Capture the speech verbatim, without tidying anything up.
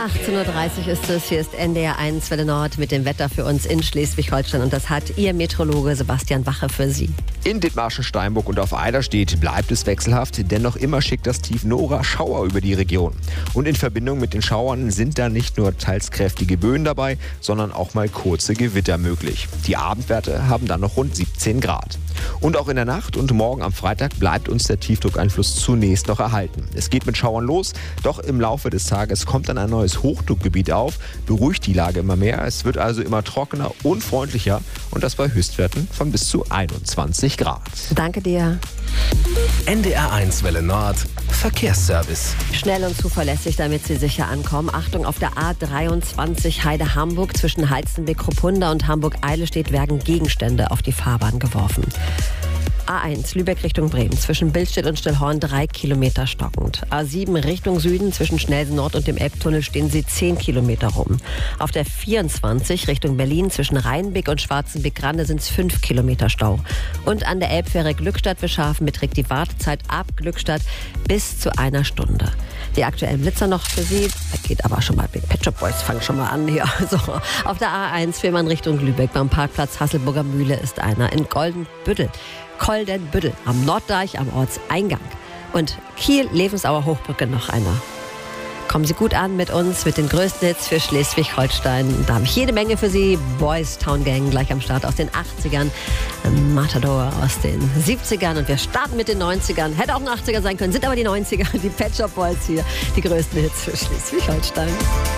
achtzehn Uhr dreißig ist es. Hier ist N D R eins Welle Nord mit dem Wetter für uns in Schleswig-Holstein. Und das hat Ihr Meteorologe Sebastian Wache für Sie. In Dithmarschen, Steinburg und auf Eiderstedt bleibt es wechselhaft, denn noch immer schickt das Tief Nora Schauer über die Region. Und in Verbindung mit den Schauern sind da nicht nur teils kräftige Böen dabei, sondern auch mal kurze Gewitter möglich. Die Abendwerte haben dann noch rund siebzehn Grad. Und auch in der Nacht und morgen am Freitag bleibt uns der Tiefdruckeinfluss zunächst noch erhalten. Es geht mit Schauern los, doch im Laufe des Tages kommt dann ein neues Hochdruckgebiet auf, beruhigt die Lage immer mehr. Es wird also immer trockener und freundlicher und das bei Höchstwerten von bis zu einundzwanzig Grad. Danke dir. N D R eins Welle Nord Verkehrsservice. Schnell und zuverlässig, damit Sie sicher ankommen. Achtung, auf der A dreiundzwanzig Heide-Hamburg zwischen Heizenbeck-Ruppunda und Hamburg-Eilestedt werden Gegenstände auf die Fahrbahn geworfen. A eins Lübeck Richtung Bremen zwischen Billstedt und Stillhorn drei Kilometer stockend. A sieben Richtung Süden zwischen Schnelsen Nord und dem Elbtunnel stehen Sie zehn Kilometer rum. Auf der vierundzwanzig Richtung Berlin zwischen Rheinbeck und Schwarzenbeck-Grande sind es fünf Kilometer Stau. Und an der Elbfähre Glückstadt-Wischhafen beträgt die Wartezeit ab Glückstadt bis zu einer Stunde. Die aktuellen Blitzer noch für Sie. Da geht aber schon mal mit Pet Shop Boys, fangen schon mal an hier. So, auf der A eins Fehmarn Richtung Lübeck beim Parkplatz Hasselburger Mühle ist einer. In Goldenbüttel. Koldenbüttel am Norddeich am Ortseingang. Und Kiel-Levensauer Hochbrücke noch einer. Kommen Sie gut an mit uns, mit den größten Hits für Schleswig-Holstein. Da habe ich jede Menge für Sie. Boys Town Gang gleich am Start aus den achtzigern. Matador aus den siebzigern. Und wir starten mit den neunzigern. Hätte auch ein achtziger sein können, sind aber die neunziger. Die Pet Shop Boys hier. Die größten Hits für Schleswig-Holstein.